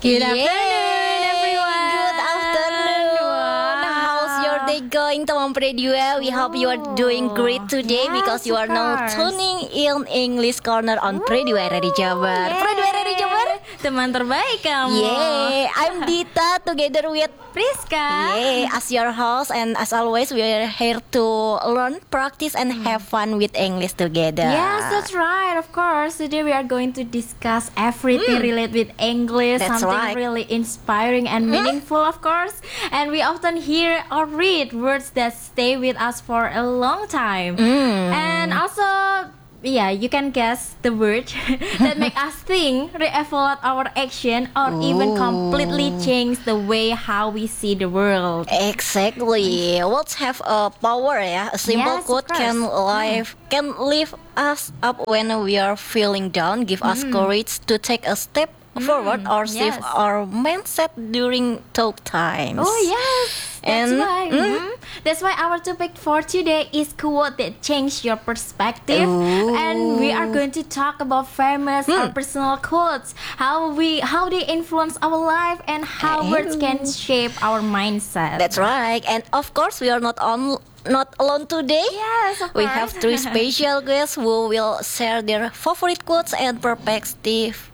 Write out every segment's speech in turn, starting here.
Good afternoon, everyone. Good afternoon. Wow. How's your day going, teman Predua? We hope you are doing great today because you are now tuning in English Corner on Predua Radio Jabar. Predua Radio Jabar. Teman terbaik kamu. Yeah, I'm Dita together with Priska. as your host, and as always we are here to learn, practice and have fun with English together. Yes, that's right. Of course, today we are going to discuss everything related with English, That's something right. really inspiring and meaningful, of course. And we often hear or read words that stay with us for a long time. And also, yeah, you can guess the word that make us think, re-evaluate our action, or even completely change the way how we see the world. Exactly. Words have a power, yeah. A simple Yes, of quote can lift us up when we are feeling down, give us courage to take a step forward, or shift yes. our mindset during tough times. Oh yes, that's And- why. That's why our topic for today is quote that change your perspective, and we are going to talk about famous or personal quotes, how they influence our life, and how words can shape our mindset. That's right. And of course, we are not alone today. Yes, of We course. have three special guests who will share their favorite quotes and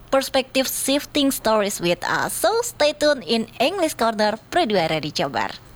perspective shifting stories with us. So stay tuned in English Corner Predua Radio Jabar.